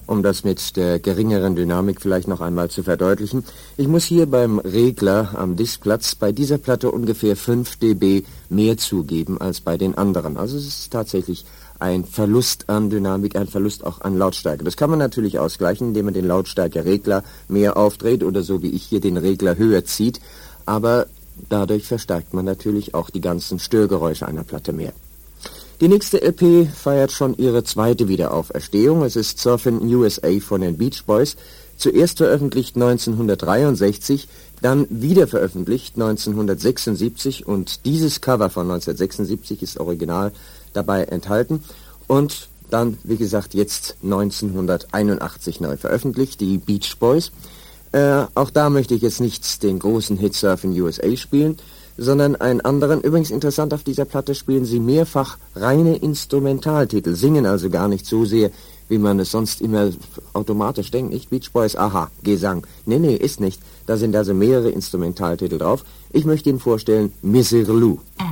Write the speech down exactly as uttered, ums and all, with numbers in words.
um das mit der geringeren Dynamik vielleicht noch einmal zu verdeutlichen. Ich muss hier beim Regler am Diskplatz bei dieser Platte ungefähr fünf Dezibel mehr zugeben als bei den anderen. Also es ist tatsächlich ein Verlust an Dynamik, ein Verlust auch an Lautstärke. Das kann man natürlich ausgleichen, indem man den Lautstärkeregler mehr aufdreht oder so wie ich hier den Regler höher zieht. Aber dadurch verstärkt man natürlich auch die ganzen Störgeräusche einer Platte mehr. Die nächste L P feiert schon ihre zweite Wiederauferstehung. Es ist Surfin' U S A von den Beach Boys. Zuerst veröffentlicht neunzehnhundertdreiundsechzig, dann wieder veröffentlicht neunzehnhundertsechsundsiebzig und dieses Cover von neunzehnhundertsechsundsiebzig ist original dabei enthalten und dann, wie gesagt, jetzt neunzehnhunderteinundachtzig neu veröffentlicht, die Beach Boys. Äh, auch da möchte ich jetzt nicht den großen Hit Surfin' U S A spielen, sondern einen anderen. Übrigens interessant, auf dieser Platte spielen sie mehrfach reine Instrumentaltitel, singen also gar nicht so sehr, wie man es sonst immer automatisch denkt, nicht? Beach Boys, aha, Gesang. Nee, nee, ist nicht. Da sind also mehrere Instrumentaltitel drauf. Ich möchte Ihnen vorstellen, Misirlou.